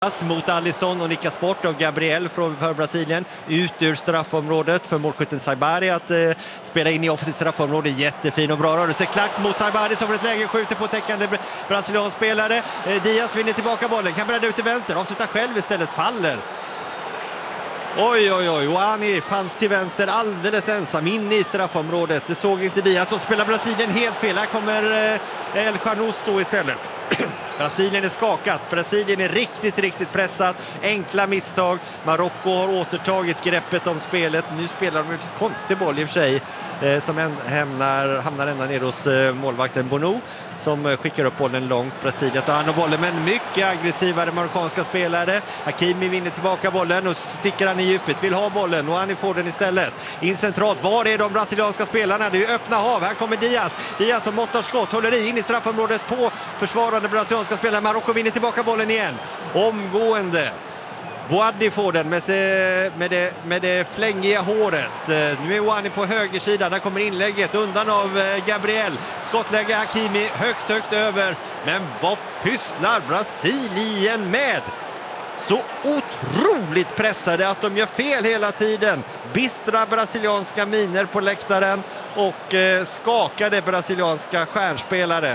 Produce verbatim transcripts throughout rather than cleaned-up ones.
Mot Alisson och nickas bort av Gabriel från för Brasilien ut ur straffområdet för målskytten Saibari att eh, spela in i offensivt straffområde. Jättefin och bra rörelse. Klack mot Saibari som får ett läge, skjuter på täckande brasiliansk spelare. Eh, Diaz vinner tillbaka bollen, kan bredda ut till vänster, avslutar själv istället, faller. Oj, oj, oj. Oani fanns till vänster alldeles ensam inne i straffområdet. Det såg inte Diaz, så spelar Brasilien helt fel. Här kommer eh, El Janus då istället. Brasilien är skakat. Brasilien är riktigt, riktigt pressat. Enkla misstag. Marocko har återtagit greppet om spelet. Nu spelar de en konstig boll i och för sig. Eh, som en, hamnar, hamnar ända ner hos eh, målvakten Bono. Som eh, skickar upp bollen långt. Brasilien tar hand om bollen, men mycket aggressivare marockanska spelare. Hakimi vinner tillbaka bollen och sticker han i djupet. Vill ha bollen och han får den istället. In centralt. Var är de brasilianska spelarna? Det är ju öppna hav. Här kommer Diaz. Diaz som måttar skott. Håller i in i straffområdet på försvarande brasilianska spelare. Marocko vinner tillbaka bollen igen. Omgående. Boaddi får den med, sig, med, det, med det flängiga håret. Nu är Oani på högersidan. Där kommer inlägget undan av Gabriel. Skottläge Hakimi högt, högt över. Men vad pysslar Brasilien med? Så otroligt pressade att de gör fel hela tiden. Bistra brasilianska miner på läktaren och eh, skakade brasilianska stjärnspelare.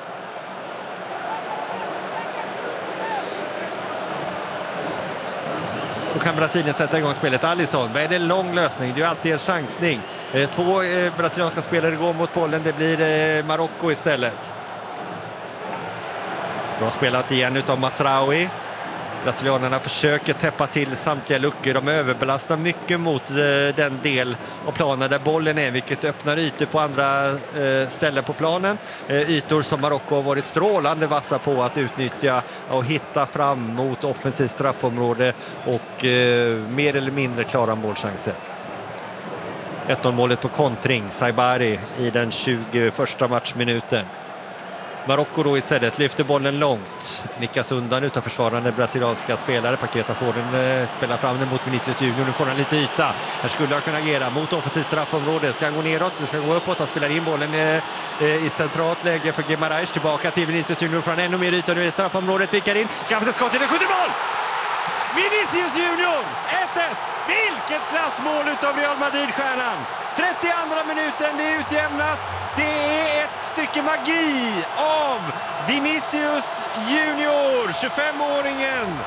Då kan Brasilien sätta igång spelet. Alisson, vad är det, lång lösning? Det är ju alltid en chansning. Eh, två eh, brasilianska spelare går mot bollen. Det blir eh, Marocko istället. Bra spelat igen utav Masraoui. Brasilianerna försöker täppa till samtliga luckor. De överbelastar mycket mot eh, den del av planen där bollen är, vilket öppnar ytor på andra eh, ställen på planen. Eh, ytor som Marocko har varit strålande vassa på att utnyttja och hitta fram mot offensivt straffområde och eh, mer eller mindre klara målchanser. ett noll-målet på kontring, Saibari i den tjugoförsta matchminuten. Marocko då istället lyfter bollen långt. Nickas undan utan försvarande brasilianska spelare. Paketa får den, eh, spela fram den mot Vinicius Junior. Nu får han lite yta. Här skulle han kunna agera mot offensivt straffområde. Ska han gå neråt? Det ska gå uppåt. Han spelar in bollen eh, eh, i centralt läge för Guimaraes. Tillbaka till Vinicius Junior. Får han ännu mer yta nu i straffområdet. Vickar in. Skaffar sig skott till den. Skjuter mål! Vinicius Junior! ett ett! Vilket klassmål utav Real Madrid-stjärnan! trettioandra minuten, det är utjämnat. Det är ett stycke magi av Vinicius Junior, tjugofemåringen.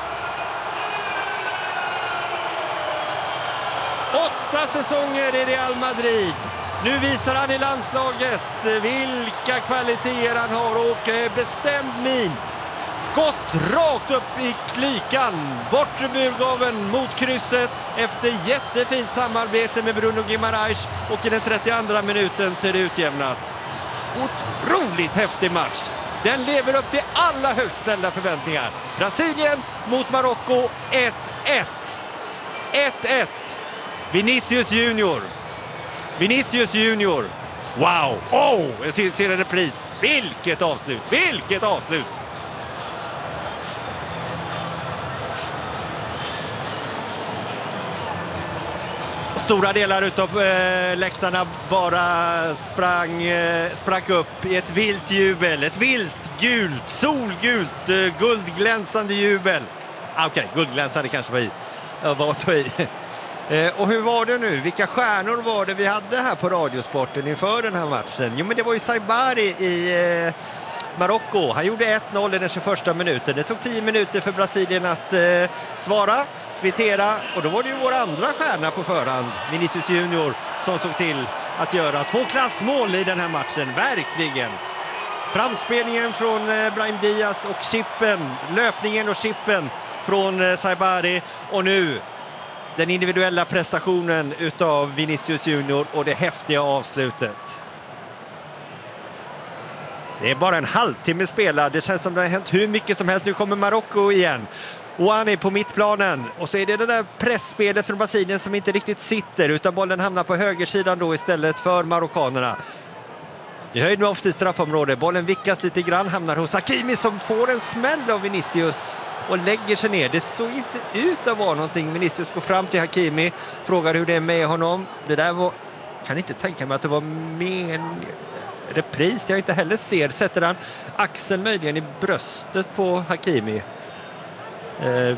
Åtta säsonger i Real Madrid. Nu visar han i landslaget vilka kvaliteter han har och bestämd min. Skott rakt upp i klykan. Bortre burgaven mot krysset efter jättefint samarbete med Bruno Guimaraes. Och i den trettioandra minuten ser det utjämnat. Otroligt häftig match. Den lever upp till alla högt ställda förväntningar. Brasilien mot Marocko ett ett. ett ett. Vinicius Junior. Vinicius Junior. Wow. Oh, jag ser en repris. Vilket avslut. Vilket avslut. Stora delar utav eh, läktarna bara sprang, eh, sprack upp i ett vilt jubel. Ett vilt, gult, solgult, eh, guldglänsande jubel. Ah, Okej, okay, guldglänsande kanske var i. Jag var att ta i. Eh, och hur var det nu? Vilka stjärnor var det vi hade här på Radiosporten inför den här matchen? Jo, men det var ju Saibari i eh, Marocko. Han gjorde ett noll i den tjugoförsta minuten. Det tog tio minuter för Brasilien att eh, svara. Kvittera, och då var det ju vår andra stjärna på förhand, Vinicius Junior, som såg till att göra två klassmål i den här matchen, verkligen. Framspelningen från eh, Brahim Diaz och chippen, löpningen och chippen från eh, Saibari, och nu den individuella prestationen utav Vinicius Junior och det häftiga avslutet. Det är bara en halvtimme spelad, det känns som det har hänt hur mycket som helst. Nu kommer Marocko igen. Oani på mittplanen, och så är det det där pressspelet från Brasilien som inte riktigt sitter, utan bollen hamnar på högersidan då istället för marockanerna. I höjd med offensivt straffområde, bollen vickas lite grann, hamnar hos Hakimi som får en smäll av Vinicius och lägger sig ner. Det såg inte ut att vara någonting. Vinicius går fram till Hakimi, frågar hur det är med honom. Det där var, kan inte tänka mig att det var med repris, jag inte heller ser. Sätter han axeln möjligen i bröstet på Hakimi. Eh,